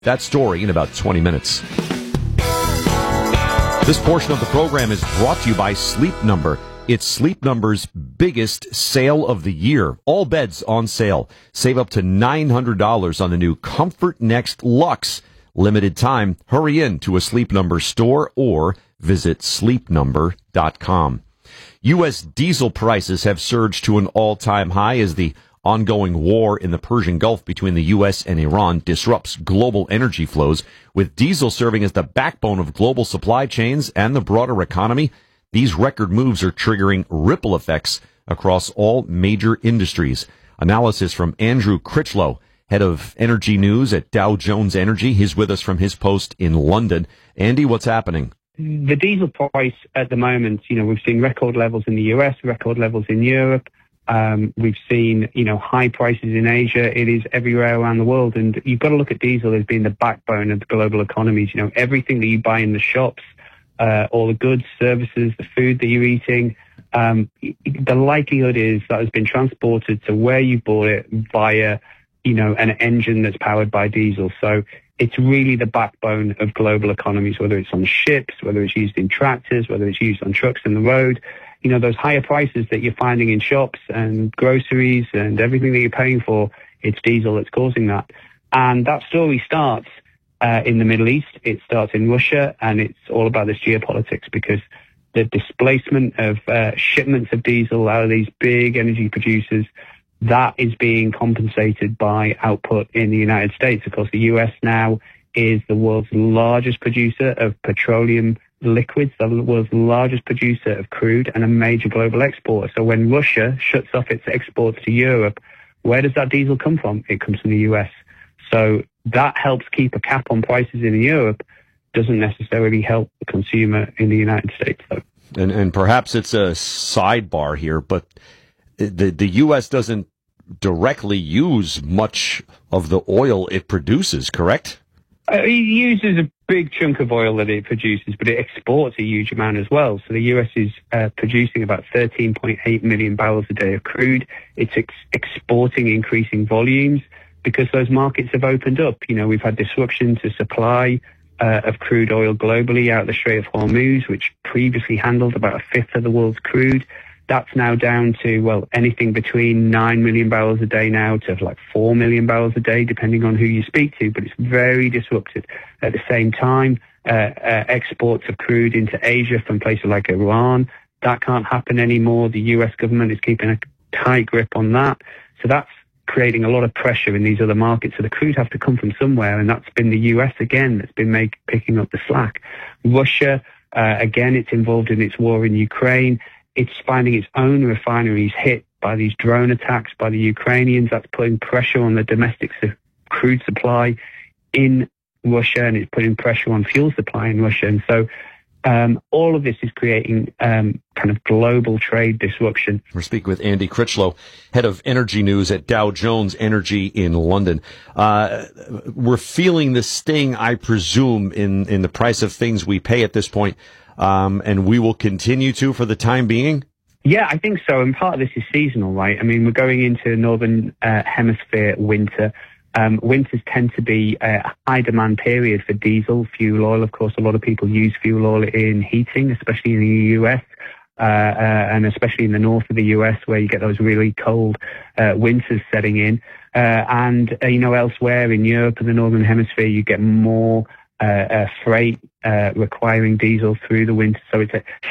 That story in about 20 minutes. This portion of the program is brought to you by Sleep Number. It's Sleep Number's biggest sale of the year. All beds on sale. Save up to $900 on the new Comfort Next Luxe. Limited time. Hurry in to a Sleep Number store or visit sleepnumber.com. U.S. diesel prices have surged to an all-time high as the ongoing war in the Persian Gulf between the U.S. and Iran disrupts global energy flows. With diesel serving as the backbone of global supply chains and the broader economy, these record moves are triggering ripple effects across all major industries. Analysis from Andrew Critchlow, head of energy news at Dow Jones Energy. He's with us from his post in London. Andy, what's happening? The diesel price at the moment, we've seen record levels in the US, record levels in Europe. We've seen, high prices in Asia. It is everywhere around the world. And you've got to look at diesel as being the backbone of the global economies. Everything that you buy in the shops, all the goods, services, the food that you're eating, the likelihood is that has been transported to where you bought it via, an engine that's powered by diesel. So it's really the backbone of global economies, whether it's on ships, whether it's used in tractors, whether it's used on trucks in the road. Those higher prices that you're finding in shops and groceries and everything that you're paying for, it's diesel that's causing that. And that story starts in the Middle East. It starts in Russia, and it's all about this geopolitics because the displacement of shipments of diesel out of these big energy producers, that is being compensated by output in the United States. Of course, the U.S. now is the world's largest producer of petroleum liquids, the world's largest producer of crude, and a major global exporter. So when Russia shuts off its exports to Europe, where does that diesel come from? It comes from the US. So that helps keep a cap on prices in Europe, doesn't necessarily help the consumer in the United States, though. And perhaps it's a sidebar here, but the U.S. doesn't directly use much of the oil it produces, correct? It uses a big chunk of oil that it produces, but it exports a huge amount as well. So the U.S. is producing about 13.8 million barrels a day of crude. It's exporting increasing volumes because those markets have opened up. We've had disruption to supply of crude oil globally out of the Strait of Hormuz, which previously handled about a fifth of the world's crude. That's now down to, anything between 9 million barrels a day now to like 4 million barrels a day, depending on who you speak to, but it's very disrupted. At the same time, exports of crude into Asia from places like Iran, that can't happen anymore. The US government is keeping a tight grip on that. So that's creating a lot of pressure in these other markets. So the crude has to come from somewhere, and that's been the US again that's been picking up the slack. Russia, again, it's involved in its war in Ukraine. It's finding its own refineries hit by these drone attacks by the Ukrainians. That's putting pressure on the domestic crude supply in Russia, and it's putting pressure on fuel supply in Russia. And so all of this is creating kind of global trade disruption. We're speaking with Andy Critchlow, head of energy news at Dow Jones Energy in London. We're feeling the sting, I presume, in the price of things we pay at this point. And we will continue to for the time being? Yeah, I think so. And part of this is seasonal, right? I mean, we're going into northern hemisphere winter. Winters tend to be a high demand period for diesel, fuel oil. Of course, a lot of people use fuel oil in heating, especially in the US, and especially in the north of the US where you get those really cold winters setting in. And elsewhere in Europe and the northern hemisphere, you get more freight requiring diesel through the winter. So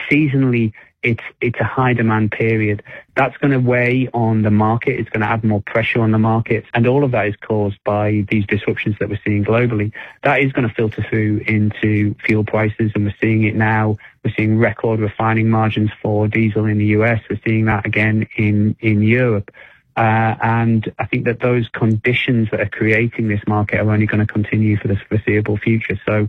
it's a high demand period. That's going to weigh on the market. It's going to add more pressure on the market. And all of that is caused by these disruptions that we're seeing globally. That is going to filter through into fuel prices. And we're seeing it now. We're seeing record refining margins for diesel in the US. We're seeing that again in Europe. And I think that those conditions that are creating this market are only going to continue for the foreseeable future. So,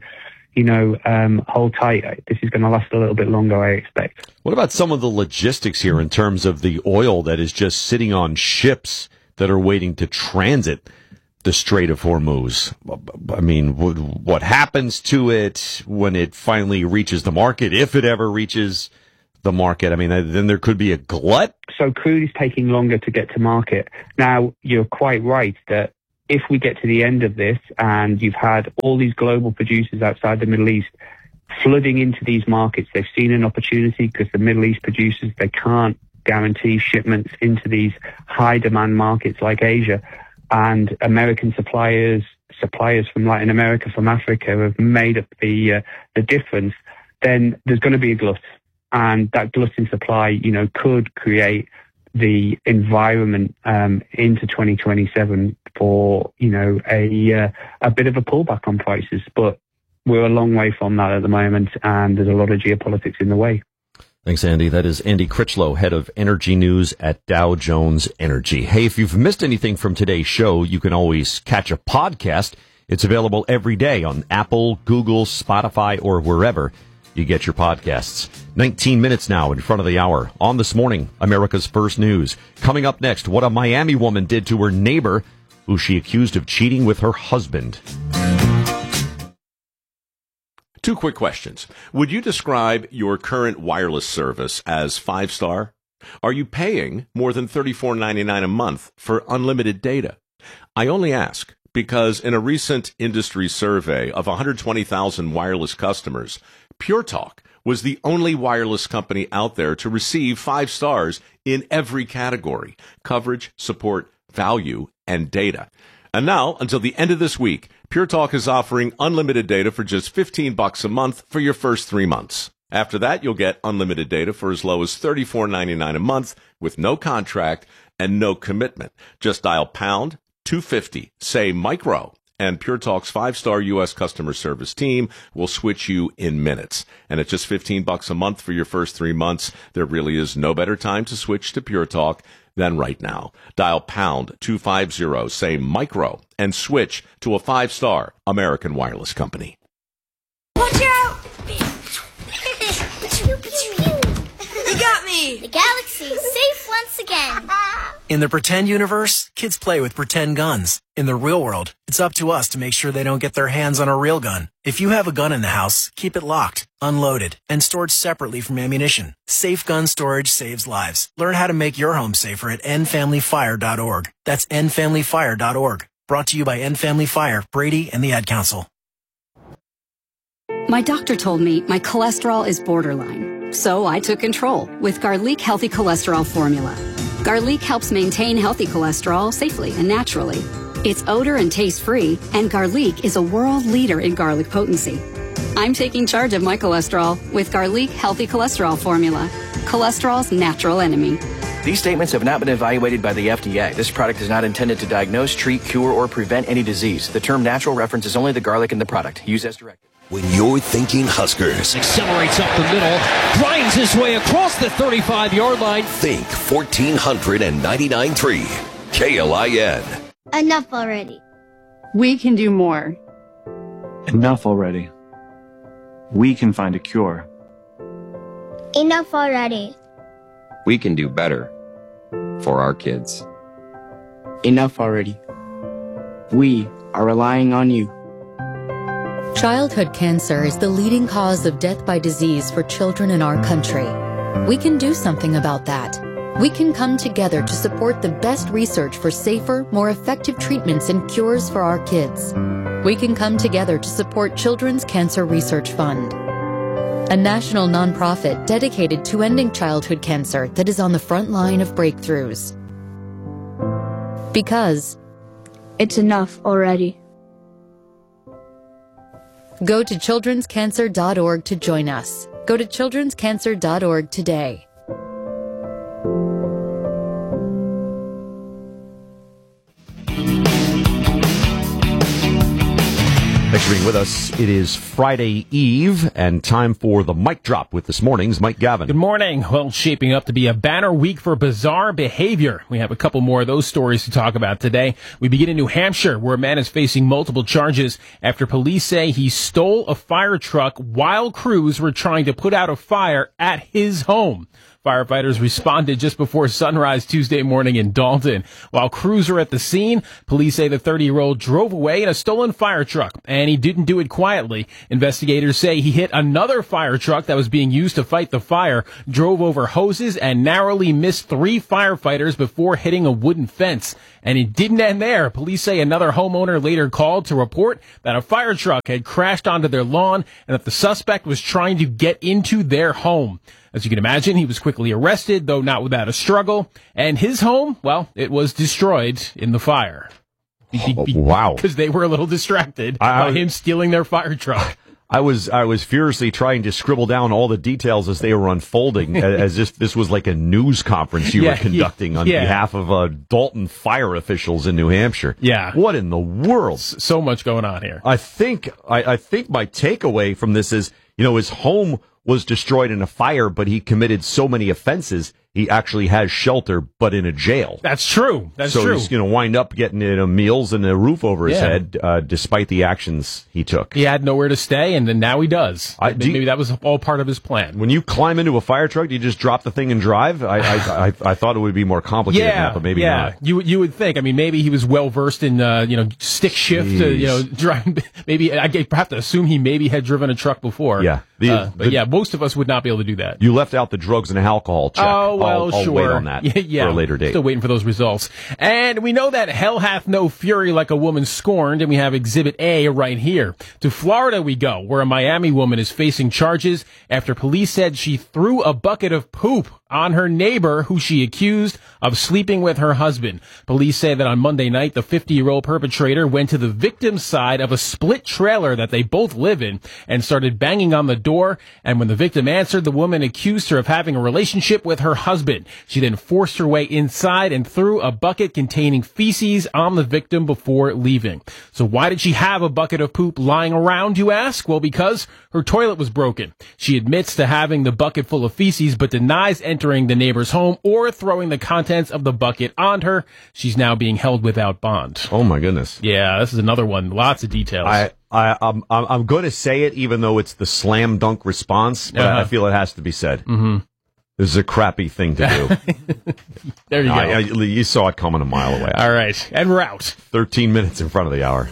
hold tight. This is going to last a little bit longer, I expect. What about some of the logistics here in terms of the oil that is just sitting on ships that are waiting to transit the Strait of Hormuz? I mean, what happens to it when it finally reaches the market, if it ever reaches the market? I mean, then there could be a glut. So crude is taking longer to get to market. Now, you're quite right that if we get to the end of this and you've had all these global producers outside the Middle East flooding into these markets, they've seen an opportunity because the Middle East producers, they can't guarantee shipments into these high demand markets like Asia, and American suppliers from Latin America, from Africa have made up the difference, then there's going to be a glut. And that glut in supply, could create the environment into 2027 for, a bit of a pullback on prices. But we're a long way from that at the moment, and there's a lot of geopolitics in the way. Thanks, Andy. That is Andy Critchlow, head of energy news at Dow Jones Energy. Hey, if you've missed anything from today's show, you can always catch a podcast. It's available every day on Apple, Google, Spotify, or wherever you get your podcasts. 19 minutes now in front of the hour. On This Morning, America's First News. Coming up next, what a Miami woman did to her neighbor, who she accused of cheating with her husband. Two quick questions. Would you describe your current wireless service as 5-star? Are you paying more than $34.99 a month for unlimited data? I only ask because in a recent industry survey of 120,000 wireless customers, Pure Talk was the only wireless company out there to receive 5 stars in every category: coverage, support, value, and data. And now, until the end of this week, Pure Talk is offering unlimited data for just $15 a month for your first 3 months. After that, you'll get unlimited data for as low as $34.99 a month with no contract and no commitment. Just dial pound 250, say micro, and Pure Talk's 5-star U.S. customer service team will switch you in minutes. And at just $15 a month for your first 3 months, there really is no better time to switch to Pure Talk than right now. Dial pound 250, say micro, and switch to a 5-star American wireless company. Watch out! You got me! The galaxy is safe once again. In the pretend universe, kids play with pretend guns. In the real world, it's up to us to make sure they don't get their hands on a real gun. If you have a gun in the house, keep it locked, unloaded, and stored separately from ammunition. Safe gun storage saves lives. Learn how to make your home safer at endfamilyfire.org. That's endfamilyfire.org. Brought to you by End Family Fire, Brady, and the Ad Council. My doctor told me my cholesterol is borderline, so I took control with Garlic Healthy Cholesterol Formula. Garlic helps maintain healthy cholesterol safely and naturally. It's odor and taste-free, and Garlic is a world leader in garlic potency. I'm taking charge of my cholesterol with Garlic Healthy Cholesterol Formula, cholesterol's natural enemy. These statements have not been evaluated by the FDA. This product is not intended to diagnose, treat, cure, or prevent any disease. The term natural references only the garlic in the product. Use as directed. When you're thinking Huskers, accelerates up the middle, grinds his way across the 35-yard line. Think 1499.3 KLIN. Enough already. We can do more. Enough already. We can find a cure. Enough already. We can do better for our kids. Enough already. We are relying on you. Childhood cancer is the leading cause of death by disease for children in our country. We can do something about that. We can come together to support the best research for safer, more effective treatments and cures for our kids. We can come together to support Children's Cancer Research Fund, a national nonprofit dedicated to ending childhood cancer that is on the front line of breakthroughs. Because it's enough already. Go to childrenscancer.org to join us. Go to childrenscancer.org today. Thanks for being with us. It is Friday Eve and time for the Mic Drop with this morning's Mike Gavin. Good morning. Well, it's shaping up to be a banner week for bizarre behavior. We have a couple more of those stories to talk about today. We begin in New Hampshire, where a man is facing multiple charges after police say he stole a fire truck while crews were trying to put out a fire at his home. Firefighters responded just before sunrise Tuesday morning in Dalton. While crews were at the scene, police say the 30-year-old drove away in a stolen fire truck, and he didn't do it quietly. Investigators say he hit another fire truck that was being used to fight the fire, drove over hoses, and narrowly missed 3 firefighters before hitting a wooden fence. And it didn't end there. Police say another homeowner later called to report that a fire truck had crashed onto their lawn and that the suspect was trying to get into their home. As you can imagine, he was quickly arrested, though not without a struggle. And his home, well, it was destroyed in the fire. Wow. Because they were a little distracted by him stealing their fire truck. I was furiously trying to scribble down all the details as they were unfolding, as if this was like a news conference you were conducting on behalf of Dalton fire officials in New Hampshire. Yeah. What in the world? So much going on here. I think my takeaway from this is, his home was destroyed in a fire, but he committed so many offenses, he actually has shelter, but in a jail. That's true. So he's going to wind up getting meals and a roof over his head, despite the actions he took. He had nowhere to stay, and then now he does. Maybe that was all part of his plan. When you climb into a fire truck, do you just drop the thing and drive? I thought it would be more complicated than that, but maybe not. You would think. I mean, maybe he was well versed in stick shift. Driving. Maybe I have to assume he maybe had driven a truck before. Yeah. Most of us would not be able to do that. You left out the drugs and alcohol check. Oh, well, I'll sure. wait on that for a later date. Still waiting for those results. And we know that hell hath no fury like a woman scorned, and we have Exhibit A right here. To Florida we go, where a Miami woman is facing charges after police said she threw a bucket of poop on her neighbor, who she accused of sleeping with her husband. Police say that on Monday night, the 50-year-old perpetrator went to the victim's side of a split trailer that they both live in and started banging on the door. And when the victim answered, the woman accused her of having a relationship with her husband. She then forced her way inside and threw a bucket containing feces on the victim before leaving. So why did she have a bucket of poop lying around, you ask? Well, because her toilet was broken. She admits to having the bucket full of feces, but denies entering the neighbor's home or throwing the contents of the bucket on her. She's now being held without bond. Oh my goodness. Yeah, this is another one. Lots of details. I'm going to say it, even though it's the slam dunk response, but I feel it has to be said. Mm-hmm. This is a crappy thing to do. There you go. You saw it coming a mile away. All right, and we're out. 13 minutes in front of the hour.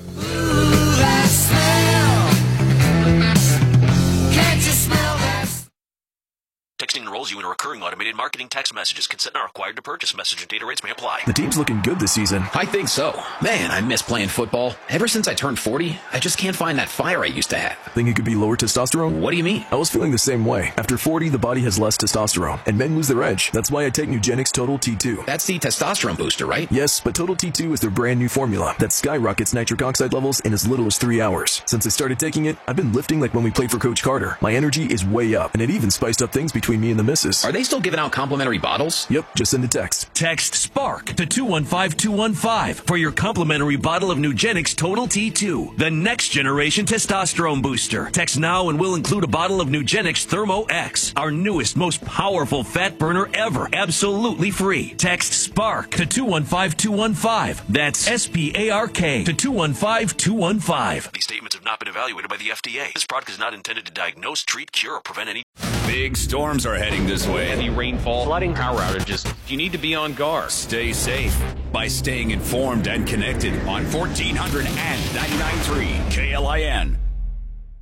Texting enrolls you in a recurring automated marketing text messages. Consent not required to purchase. Message and data rates may apply. The team's looking good this season. I think so. Man, I miss playing football. Ever since I turned 40, I just can't find that fire I used to have. Think it could be lower testosterone? What do you mean? I was feeling the same way. After 40, the body has less testosterone, and men lose their edge. That's why I take Nugenix Total T2. That's the testosterone booster, right? Yes, but Total T2 is their brand new formula that skyrockets nitric oxide levels in as little as 3 hours. Since I started taking it, I've been lifting like when we played for Coach Carter. My energy is way up, and it even spiced up things between me and the missus. Are they still giving out complimentary bottles? Yep, just send a text. Text SPARK to 215-215 for your complimentary bottle of Nugenix Total T2, the next generation testosterone booster. Text now and we'll include a bottle of Nugenix Thermo X, our newest, most powerful fat burner ever, absolutely free. Text SPARK to 215-215. That's SPARK to 215-215. These statements have not been evaluated by the FDA. This product is not intended to diagnose, treat, cure, or prevent any... Big storms are heading this way. Heavy rainfall, flooding, power outages. You need to be on guard. Stay safe by staying informed and connected on 1400 and 99.3 KLIN.